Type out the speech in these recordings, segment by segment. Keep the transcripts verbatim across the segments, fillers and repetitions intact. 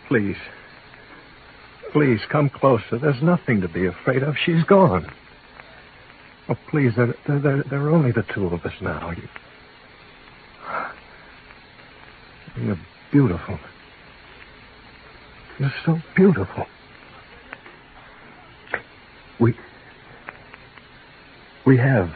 Please. Please, come closer. There's nothing to be afraid of. She's gone. Oh, please, there, there, there, there are only the two of us now. You... You're beautiful. You're so beautiful. We... We have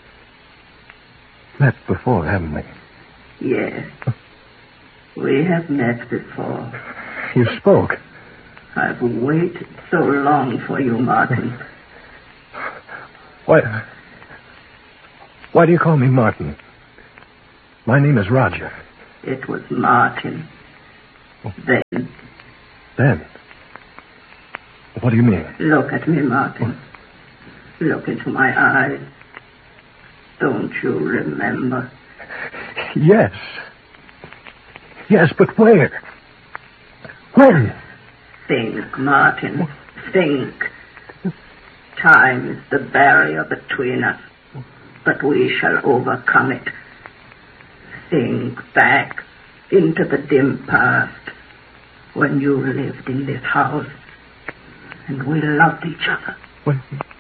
met before, haven't we? Yes. We have met before. You spoke. I've waited so long for you, Martin. Why... Why do you call me Martin? My name is Roger. It was Martin. Then. Then? What do you mean? Look at me, Martin. Look into my eyes. Don't you remember? Yes. Yes, but where? When? Think, Martin. Think. Time is the barrier between us, but we shall overcome it. Think back into the dim past when you lived in this house and we loved each other. When...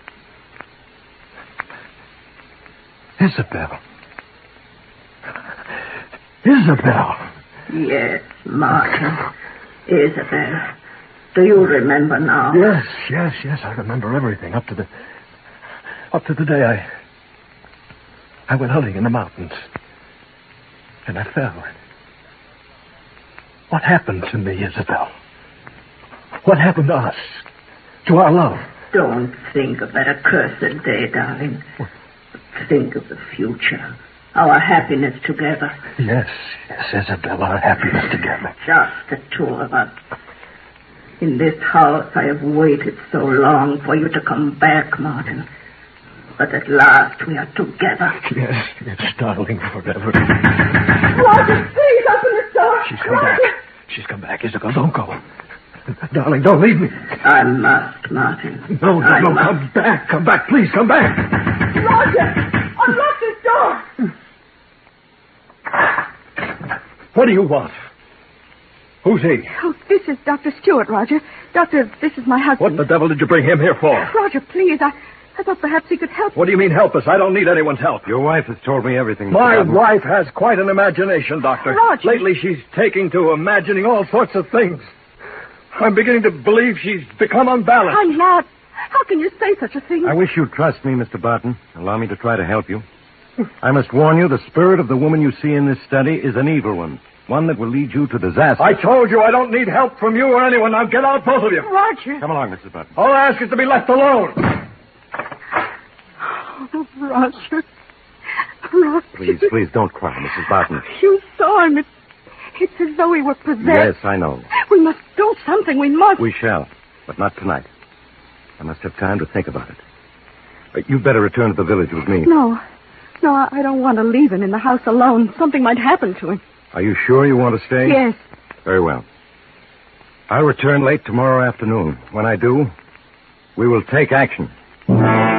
Isabel. Isabel. Yes, Martin. Isabel. Do you remember now? Yes, yes, yes. I remember everything up to the... Up to the day I... I went hunting in the mountains. And I fell. What happened to me, Isabel? What happened to us? To our love? Don't think of that accursed day, darling. Think of the future. Our happiness together. Yes, yes, Isabel, our happiness together. Just the two of us. In this house, I have waited so long for you to come back, Martin. But at last we are together. Yes, yes, darling, forever. Roger, please open the door. She's come Roger. back. She's come back, Isabel. Don't go. Darling, don't leave me. I must, Martin. No, no, I no, must. come back. Come back, please, come back. Roger, unlock this door. What do you want? Who's he? Oh, this is Doctor Stewart, Roger. Doctor, this is my husband. What the devil did you bring him here for? Roger, please, I, I thought perhaps he could help. What do you mean help us? I don't need anyone's help. Your wife has told me everything. My Mister wife has quite an imagination, Doctor. Roger. Lately she's taking to imagining all sorts of things. I'm beginning to believe she's become unbalanced. I'm not. How can you say such a thing? I wish you'd trust me, Mister Barton. Allow me to try to help you. I must warn you, the spirit of the woman you see in this study is an evil one. One that will lead you to disaster. I told you I don't need help from you or anyone. Now get out, both of you. Roger. Come along, Missus Barton. All I ask is to be left alone. Oh, Roger. Roger. Please, please, don't cry, Missus Barton. You saw him. It's, it's as though he were possessed. Yes, I know. We must do something. We must. We shall, but not tonight. I must have time to think about it. Uh, you'd better return to the village with me. No. No, I I don't want to leave him in the house alone. Something might happen to him. Are you sure you want to stay? Yes. Very well. I'll return late tomorrow afternoon. When I do, we will take action.